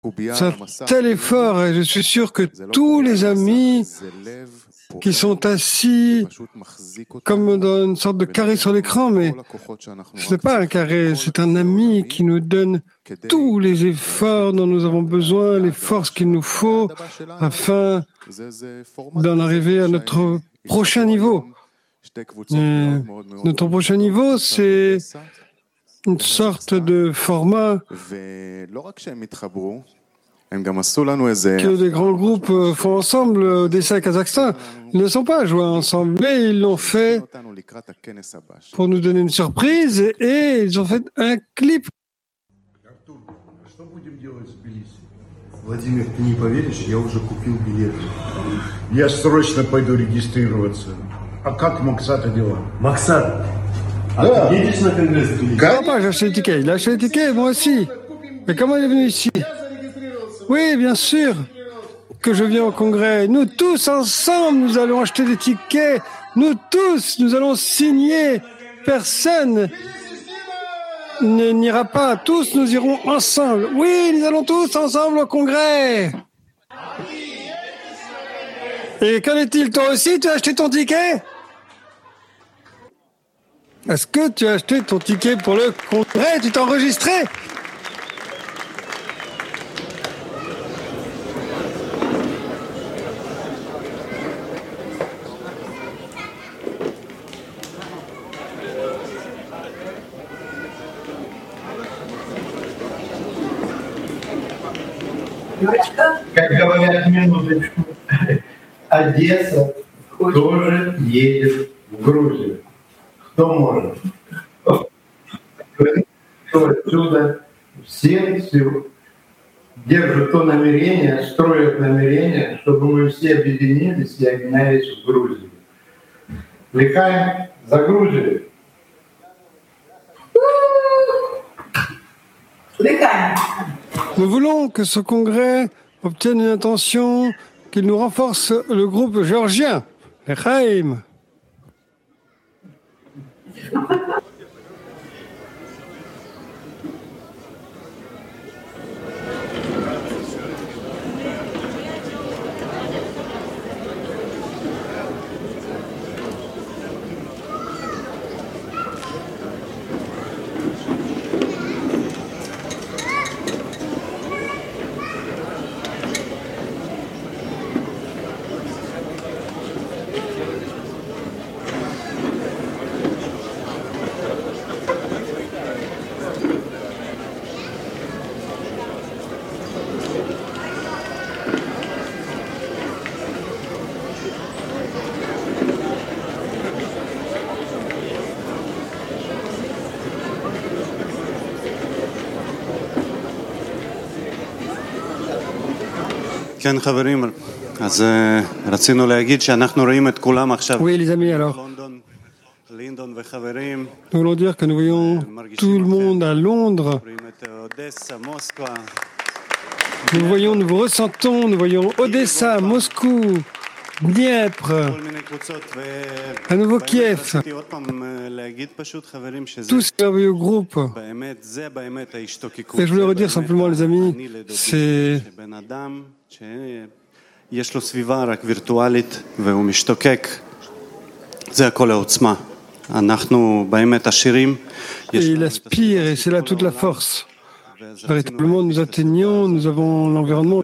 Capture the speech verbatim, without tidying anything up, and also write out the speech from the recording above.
C'est un tel effort et je suis sûr que tous les amis qui sont assis comme dans une sorte de carré sur l'écran, mais ce n'est pas un carré, c'est un ami qui nous donne tous les efforts dont nous avons besoin, les forces qu'il nous faut afin d'en arriver à notre prochain niveau. Et notre prochain niveau, c'est une sorte de format que des grands groupes font ensemble, Odessa et Kazakhstan. Ils ne sont pas joués ensemble, mais ils l'ont fait pour nous donner une surprise et, et ils ont fait un clip. Владимир, ты не поверишь, я уже купил билеты. Я срочно пойду регистрироваться. А как Максата дела? Максат, а да. Ты едешь на конгресс или? Papa, j'ai acheté le ticket. Il a acheté le ticket, moi aussi. Mais comment il est venu ici? Oui, bien sûr que je viens au congrès. Nous tous ensemble, nous allons acheter des tickets. Nous tous, nous allons signer. Personne ne n'ira pas. Tous, nous irons ensemble. Oui, nous allons tous ensemble au congrès. Et qu'en est-il? Toi aussi, tu as acheté ton ticket? Est-ce que tu as acheté ton ticket pour le congrès? Tu t'es enregistré? Как говорят минуточку, Одесса тоже едет в Грузию. Кто может? Кто отсюда? Все, все держат то намерение, строят намерение, чтобы мы все объединились и объединялись в Грузию. Лихаем за Грузию. Лихаем. Nous voulons que ce congrès obtienne une intention qu'il nous renforce le groupe géorgien, L'Chaim. כן חברים, אז רצינו להגיד שאנחנו רואים את כולם עכשיו. Oui les amis, alors nous voulons dire que nous voyons tout le monde à Londres. Nous voyons, nous vous ressentons, nous voyons Odessa, Moscou, Dniepr, à nouveau Kiev. Tous ces merveilleux groupes. Et je voulais redire simplement les amis, c'est יש לו סביבה רק וירטואלית והוא משתוקק. זה הכל העוצמה. אנחנו באמת עשירים. Et il aspire et c'est là toute la force. Véritablement, nous atteignons, nous avons l'environnement.